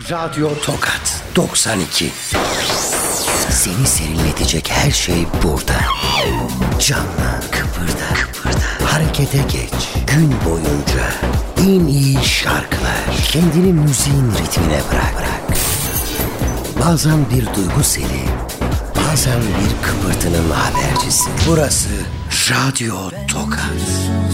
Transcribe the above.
Radyo Tokat 92. Seni serinletecek her şey burada. Canlı, kıpırda, harekete geç. Gün boyunca en iyi şarkılar. Kendini müziğin ritmine bırak. Bazen bir duygu seli, bazen bir kıpırtının habercisi. Burası Radyo Tokat.